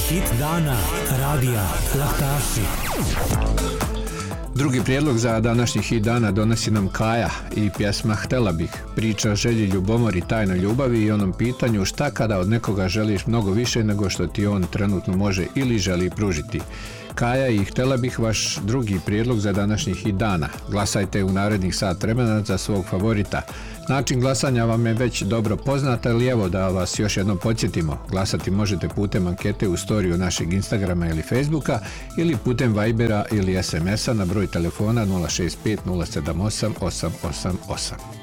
Hit dana radija Laktaši. Drugi prijedlog za današnji hit dana donosi nam Kaja i pjesma Htela bih. Priča o želji, ljubomori, tajnoj ljubavi i onom pitanju šta kada od nekoga želiš mnogo više nego što ti on trenutno može ili želi pružiti. Kaja i Htela bih, vaš drugi prijedlog za današnji hit dana. Glasajte u narednih sat vremena za svog favorita. Način glasanja vam je već dobro poznat, ali evo da vas još jednom podsjetimo. Glasati možete putem ankete u storiju našeg Instagrama ili Facebooka ili putem Vibera ili SMS-a na broj telefona 065 078 888.